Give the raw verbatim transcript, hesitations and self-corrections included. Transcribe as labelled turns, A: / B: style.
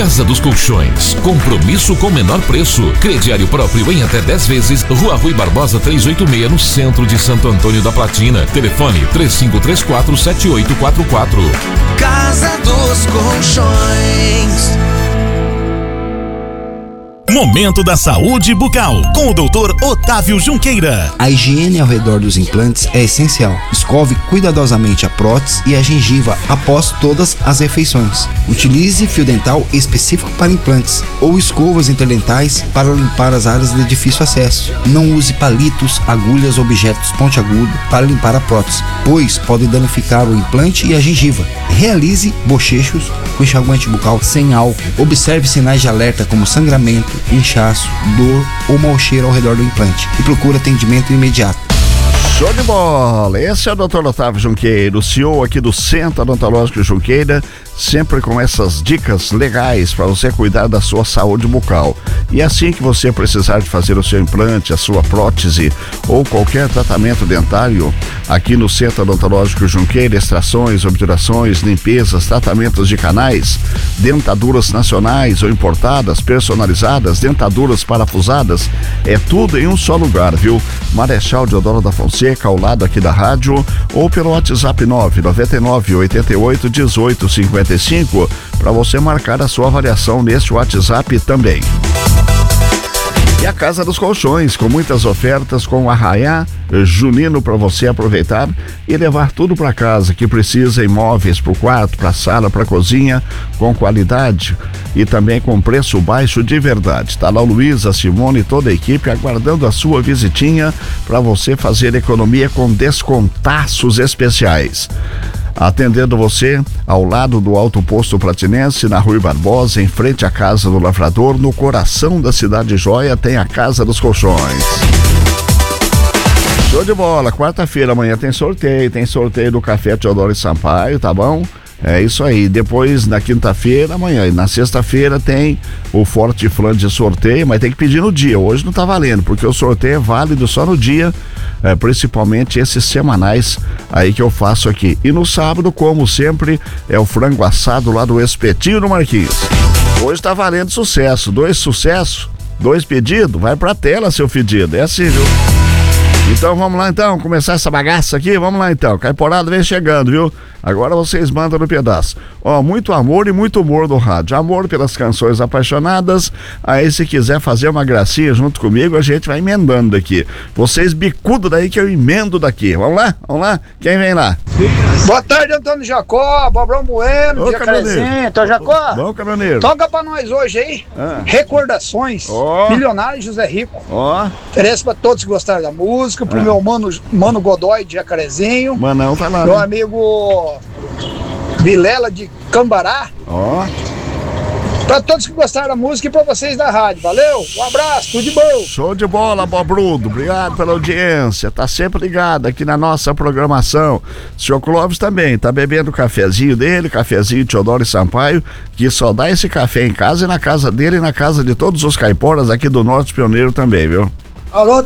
A: Casa dos Colchões, compromisso com menor preço. Crediário próprio em até dez vezes. Rua Rui Barbosa trezentos e oitenta e seis, no centro de Santo Antônio da Platina. Telefone três cinco três quatro, sete oito quatro quatro.
B: Casa dos Colchões.
C: Momento da Saúde Bucal, com o doutor Otávio Junqueira.
D: A higiene ao redor dos implantes é essencial. Escove cuidadosamente a prótese e a gengiva após todas as refeições. Utilize fio dental específico para implantes ou escovas interdentais para limpar as áreas de difícil acesso. Não use palitos, agulhas ou objetos pontiagudos para limpar a prótese, pois pode danificar o implante e a gengiva. Realize bochechos com enxaguante bucal sem álcool. Observe sinais de alerta como sangramento, inchaço, dor ou mau cheiro ao redor do implante e procure atendimento imediato.
E: Show de bola! Esse é o doutor Otávio Junqueira, o C E O aqui do Centro Odontológico Junqueira, sempre com essas dicas legais para você cuidar da sua saúde bucal. E assim que você precisar de fazer o seu implante, a sua prótese ou qualquer tratamento dentário, aqui no Centro Odontológico Junqueira, extrações, obturações, limpezas, tratamentos de canais, dentaduras nacionais ou importadas, personalizadas, dentaduras parafusadas, é tudo em um só lugar, viu? Marechal Deodoro da Fonseca, ao lado aqui da rádio, ou pelo WhatsApp nove nove nove, oito oito, um oito cinco cinco para você marcar a sua avaliação neste WhatsApp também. E a Casa dos Colchões, com muitas ofertas, com arraiá junino para você aproveitar e levar tudo para casa que precisa, imóveis para o quarto, para a sala, para a cozinha, com qualidade e também com preço baixo de verdade. Tá lá o Luiz, a Simone e toda a equipe aguardando a sua visitinha para você fazer economia com descontaços especiais. Atendendo você ao lado do Alto Posto Platinense, na Rui Barbosa, em frente à Casa do Lavrador, no coração da Cidade Joia, tem a Casa dos Colchões. Show de bola, quarta-feira, amanhã tem sorteio, tem sorteio do Café Teodoro e Sampaio, tá bom? É isso aí, depois na quinta-feira, amanhã, e na sexta-feira tem o Forte Flan de sorteio, mas tem que pedir no dia, hoje não tá valendo, porque o sorteio é válido só no dia, é, principalmente esses semanais aí que eu faço aqui. E no sábado, como sempre, é o frango assado lá do Espetinho do Marquinhos. Hoje tá valendo sucesso, dois sucessos, dois pedidos, vai pra tela seu pedido, é assim, viu? Então vamos lá então, começar essa bagaça aqui, vamos lá então, Caiporada vem chegando, viu? Agora vocês mandam no pedaço. Ó, muito amor e muito humor no rádio, amor pelas canções apaixonadas. Aí se quiser fazer uma gracinha junto comigo, a gente vai emendando daqui. Vocês bicudo daí que eu emendo daqui, vamos lá? Vamos lá? Quem vem lá?
F: Boa tarde, Antônio Jacó, Bobrão Bueno, Jacarezinho, Antônio Jacó.
E: Bom, caminhoneiro.
F: Toca pra nós hoje aí, ah. Recordações,
E: oh.
F: Milionário José Rico.
E: Ó. Oh.
F: Oferece pra todos que gostaram da música, pro ah. meu mano, mano Godoy de Jacarezinho.
E: Manão tá lá.
F: Meu
E: né?
F: amigo Vilela de Cambará.
E: Ó. Oh.
F: Pra todos que gostaram da música e pra vocês da rádio, valeu? Um abraço, tudo de bom.
E: Show de bola, Bobrudo, obrigado pela audiência, tá sempre ligado aqui na nossa programação. O senhor Clóvis também, tá bebendo o cafezinho dele, cafezinho Teodoro e Sampaio, que só dá esse café em casa e na casa dele e na casa de todos os caiporas aqui do Norte Pioneiro também, viu?
F: Alô?